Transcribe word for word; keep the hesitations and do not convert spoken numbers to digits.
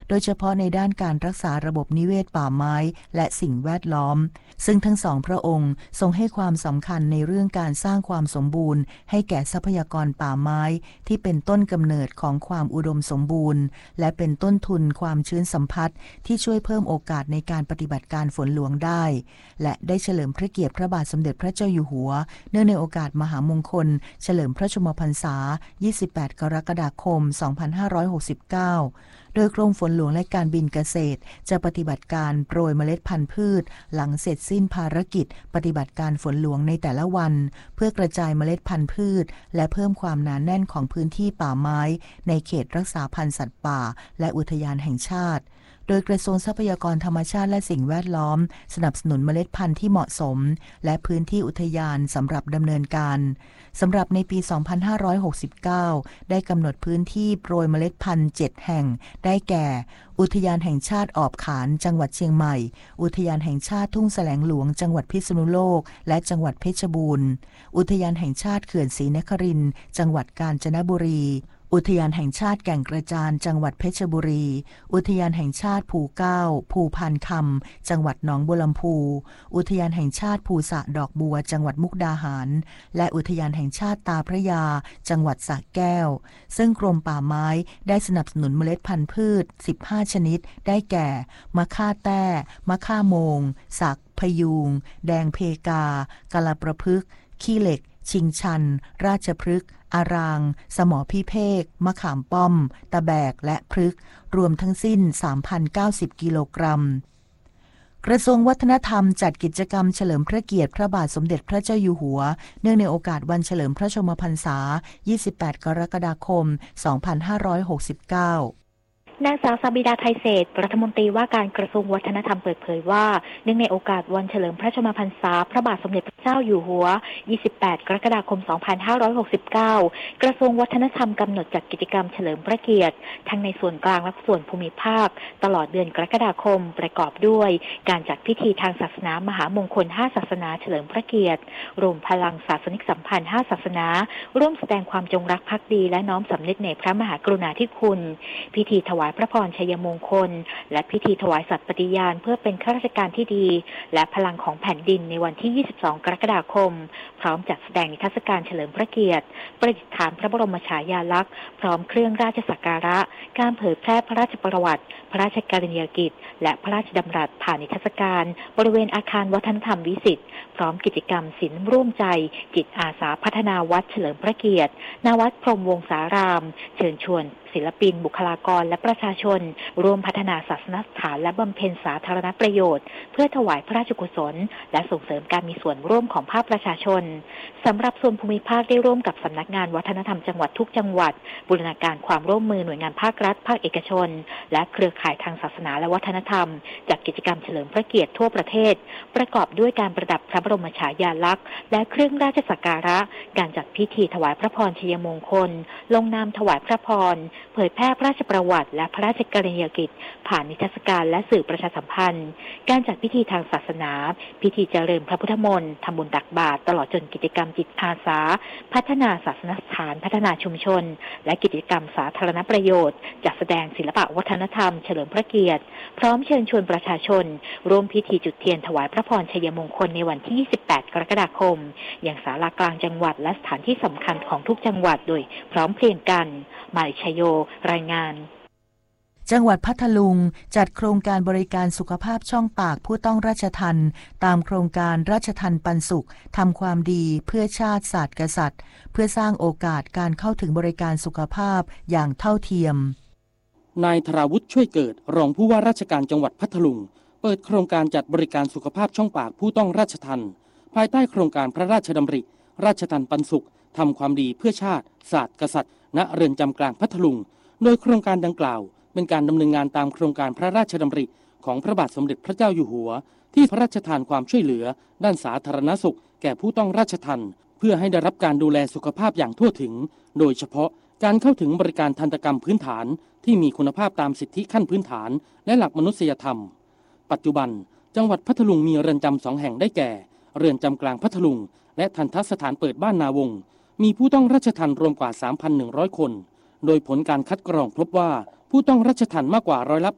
โดยเฉพาะในด้านการรักษาระบบนิเวศป่าไม้และสิ่งแวดล้อมซึ่งทั้งสองพระองค์ทรงให้ความสำคัญในเรื่องการสร้างความสมบูรณ์ให้แก่ทรัพยากรป่าไม้ที่เป็นต้นกำเนิดของความอุดมสมบูรณ์และเป็นต้นทุนความชื้นสัมผัสที่ช่วยเพิ่มโอกาสในการปฏิบัติการฝนหลวงได้และได้เฉลิมพระเกียรติพระบาทสมเด็จพระเจ้าอยู่หัวเนื่องในโอกาสมหามงคลเฉลิมพระชนมพรรษายี่สิบแปดกรกฎาคมสองพันห้าร้อยหกสิบเก้าโดยกรมฝนหลวงและการบินเกษตรจะปฏิบัติการโปรยเมล็ดพันธุ์พืชหลังเสร็จสิ้นภารกิจปฏิบัติการฝนหลวงในแต่ละวันเพื่อกระจายเมล็ดพันธุ์พืชและเพิ่มความหนาแน่นของพื้นที่ป่าไม้ในเขตรักษาพันธุ์สัตว์ป่าและอุทยานแห่งชาติโดยกระทรวงทรัพยากรธรรมชาติและสิ่งแวดล้อมสนับสนุนเมล็ดพันธุ์ที่เหมาะสมและพื้นที่อุทยานสำหรับดำเนินการสำหรับในปี สองพันห้าร้อยหกสิบเก้า ได้กำหนดพื้นที่โปรยเมล็ดพันธุ์ เจ็ด แห่งได้แก่ อุทยานแห่งชาติออบขานจังหวัดเชียงใหม่อุทยานแห่งชาติทุ่งแสลงหลวงจังหวัดพิษณุโลกและจังหวัดเพชรบูรณ์อุทยานแห่งชาติเขื่อนศรีนครินทร์จังหวัดกาญจนบุรีอุทยานแห่งชาติแก่งกระจานจังหวัดเพชรบุรีอุทยานแห่งชาติภูเก้าภูพานคำจังหวัดหนองบัวลำพูอุทยานแห่งชาติภูสะดอกบัวจังหวัดมุกดาหารและอุทยานแห่งชาติตาพระยาจังหวัดสระแก้วซึ่งกรมป่าไม้ได้สนับสนุนเมล็ดพันธุ์พืชสิบห้าชนิดได้แก่มะค่าแต้มะค่าโมงสักพยูงแดงเพกากะละประพฤกษ์ขี้เหล็กชิงชันราชพฤกษ์อารางสมอพิเภกมะขามป้อมตะแบกและพฤกษ์รวมทั้งสิ้น สามพันเก้าสิบ กิโลกรัมกระทรวงวัฒนธรรมจัดกิจกรรมเฉลิมพระเกียรติพระบาทสมเด็จพระเจ้าอยู่หัวเนื่องในโอกาสวันเฉลิมพระชนมพรรษายี่สิบแปดกรกฎาคมสองพันห้าร้อยหกสิบเก้านางสาวสบิดาไทยเศรษฐ์รัฐมนตรีว่าการกระทรวงวัฒนธรรมเปิดเผยว่าเนื่องในโอกาสวันเฉลิมพระชนมพรรษาพระบาทสมเด็จพระเจ้าอยู่หัวยี่สิบแปดกรกฎาคมสองพันห้าร้อยหกสิบเก้ากระทรวงวัฒนธรรมกำหนดจัดกิจกรรมเฉลิมพระเกียรติทั้งในส่วนกลางและส่วนภูมิภาคตลอดเดือนกรกฎาคมประกอบด้วยการจัดพิธีทางศาสนามหามงคลห้าศาสนาเฉลิมพระเกียรติรวมพลังศาสนิกสัมพันธ์ห้าศาสนาร่วมแสดงความจงรักภักดีและน้อมสำนึกในพระมหากรุณาธิคุณพิธีถวายพระพรชัยมงคลและพิธีถวายสัตย์ปฏิญาณเพื่อเป็นข้าราชการที่ดีและพลังของแผ่นดินในวันที่ยี่สิบสองกรกฎาคมพร้อมจัดแสดงนิทรรศการเฉลิมพระเกียรติประดิษฐานพระบรมฉายาลักษณ์พร้อมเครื่องราชสักการะการเผยแพร่พระราชประวัติพระราชกรณียกิจและพระราชดำรัสผ่านนิทรรศการบริเวณอาคารวัฒนธรรมวิสิตพร้อมกิจกรรมศิลป์ร่วมใจจิตอาสาพัฒนาวัดเฉลิมพระเกียรติณวัดพรหมวงศารามเชิญชวนศิลปินบุคลากรและประชาชนร่วมพัฒนาศาสนสถานและบำเพ็ญสาธารณประโยชน์เพื่อถวายพระราชกุศลและส่งเสริมการมีส่วนร่วมของภาคประชาชนสำหรับส่วนภูมิภาคได้ร่วมกับสำนักงานวัฒนธรรมจังหวัดทุกจังหวัดบูรณาการความร่วมมือหน่วยงานภาครัฐภาคเอกชนและเครือข่ายทางศาสนาและวัฒนธรรมจัดกิจกรรมเฉลิมพระเกียรติทั่วประเทศประกอบด้วยการประดับพระบรมฉายาลักษณ์และเครื่องราชสักการะการจัดพิธีถวายพระพรชัยมงคลลงนามถวายพระพรเผยแพร่พระราชประวัติและพระราชกรณียกิจผ่านนิทรรศการและสื่อประชาสัมพันธ์การจัดพิธีทางศาสนาพิธีเจริญพระพุทธมนต์ทำบุญตักบาตรตลอดจนกิจกรรมจิตอาสาพัฒนาศาสนสถานพัฒนาชุมชนและกิจกรรมสาธารณประโยชน์จัดแสดงศิลปะวัฒนธรรมเฉลิมพระเกียรติพร้อมเชิญชวนประชาชนร่วมพิธีจุดเทียนถวายพระพรชัยมงคลในวันที่ยี่สิบแปดกรกฎาคมอย่างศาลากลางจังหวัดและสถานที่สำคัญของทุกจังหวัดโดยพร้อมเพรียงกันมาริชโยรายงานจังหวัดพัทลุงจัดโครงการบริการสุขภาพช่องปากผู้ต้องราชทัณฑ์ตามโครงการราชทัณฑ์ปันสุขทำความดีเพื่อชาติศาสตร์กษัตริย์เพื่อสร้างโอกาสการเข้าถึงบริการสุขภาพอย่างเท่าเทียมนายธราวุฒิช่วยเกิดรองผู้ว่าราชการจังหวัดพัทลุงเปิดโครงการจัดบริการสุขภาพช่องปากผู้ต้องราชทัณฑ์ภายใต้โครงการพระราชดำริราชทัณฑ์ปันสุขทำความดีเพื่อชาติศาสตร์กษัตริย์ณเรือนจำกลางพัทลุงโดยโครงการดังกล่าวเป็นการดำเนินงานตามโครงการพระราชดำริของพระบาทสมเด็จพระเจ้าอยู่หัวที่พระราชทานความช่วยเหลือด้านสาธารณสุขแก่ผู้ต้องราชทัณฑ์เพื่อให้ได้รับการดูแลสุขภาพอย่างทั่วถึงโดยเฉพาะการเข้าถึงบริการทันตกรรมพื้นฐานที่มีคุณภาพตามสิทธิขั้นพื้นฐานและหลักมนุษยธรรมปัจจุบันจังหวัดพัทลุงมีเรือนจำสองแห่งได้แก่เรือนจำกลางพัทลุงและทันตสถานเปิดบ้านนาวงมีผู้ต้องราชทัณฑ์รวมกว่า สามพันหนึ่งร้อย คนโดยผลการคัดกรองพบว่าผู้ต้องราชทัณฑ์มากกว่าร้อยละ